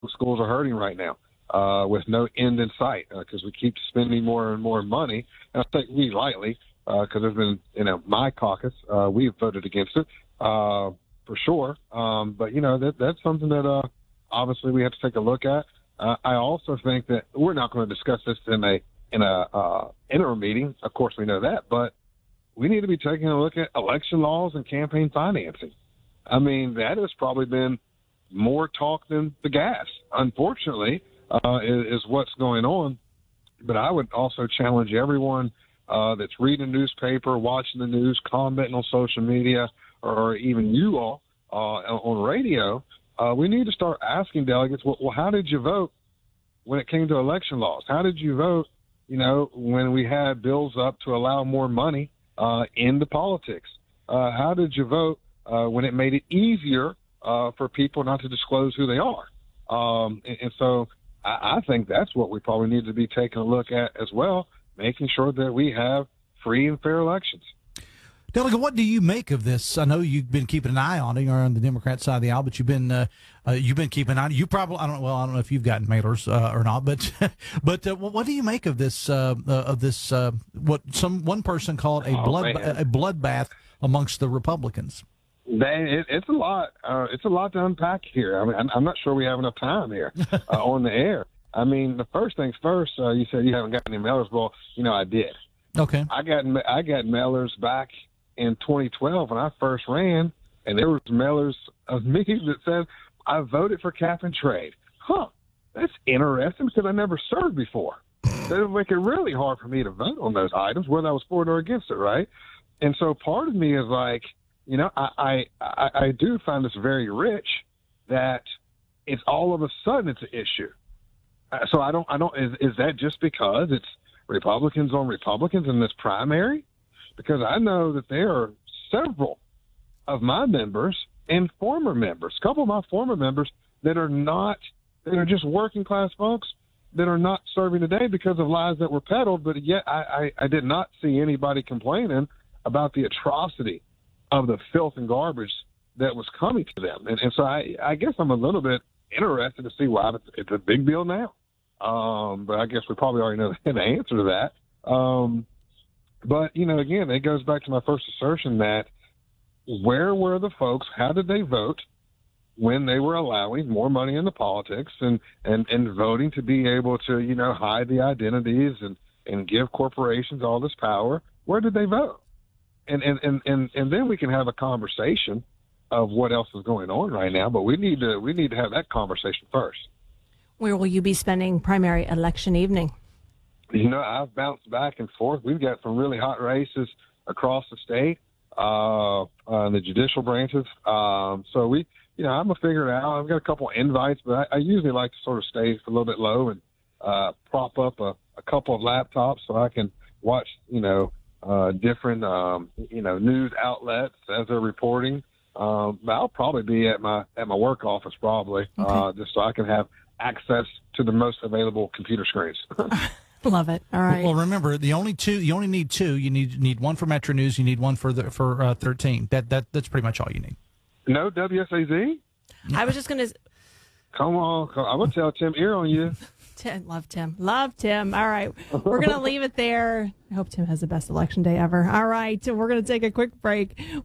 schools are hurting right now with no end in sight because we keep spending more and more money. And I think we lightly because there's been, my caucus, we've voted against it for sure. But, that's something that obviously we have to take a look at. I also think that we're not going to discuss this in a interim meeting. Of course, we know that, but we need to be taking a look at election laws and campaign financing. I mean, that has probably been more talk than the gas, unfortunately, is what's going on. But I would also challenge everyone that's reading the newspaper, watching the news, commenting on social media, or even you all on radio. We need to start asking delegates, well, how did you vote when it came to election laws? How did you vote, when we had bills up to allow more money into politics? How did you vote when it made it easier for people not to disclose who they are? And so I think that's what we probably need to be taking a look at as well, making sure that we have free and fair elections. Delegate, what do you make of this? I know you've been keeping an eye on it, or on the Democrat side of the aisle, but you've been keeping an eye. You probably I don't know if you've gotten mailers or not, but what do you make of this? What one person called a bloodbath amongst the Republicans? It's a lot. It's a lot to unpack here. I mean, I'm not sure we have enough time here on the air. I mean, the first things first. You said you haven't gotten any mailers. Well, I did. Okay. I got mailers back in 2012 when I first ran, and there was mailers of me that said I voted for cap and trade. That's interesting because I never served before. That would make it really hard for me to vote on those items, whether I was for it or against it, right? And so part of me is like, I do find this very rich that it's all of a sudden it's an issue. So I don't. Is that just because it's Republicans on Republicans in this primary? Because I know that there are several of my members and former members, a couple of my former members that are just working class folks that are not serving today because of lies that were peddled. But yet I did not see anybody complaining about the atrocity of the filth and garbage that was coming to them. And so I guess I'm a little bit interested to see why it's a big deal now. But I guess we probably already know the answer to that. But, again, it goes back to my first assertion that where were the folks, how did they vote when they were allowing more money into politics and voting to be able to, hide the identities and give corporations all this power? Where did they vote? And then we can have a conversation of what else is going on right now, but we need to have that conversation first. Where will you be spending primary election evening? I've bounced back and forth. We've got some really hot races across the state, in the judicial branches. So I'm going to figure it out. I've got a couple of invites, but I usually like to sort of stay a little bit low and prop up a couple of laptops so I can watch, different, news outlets as they're reporting. But I'll probably be at my work office probably, just so I can have access to the most available computer screens. Love it. All right. Well, remember, you only need two. You need one for Metro News. You need one for 13. That's pretty much all you need. No WSAZ? I was just going to. Come on. I'm going to tell Tim ear on you. Love Tim. All right. We're going to leave it there. I hope Tim has the best election day ever. All right. We're going to take a quick break.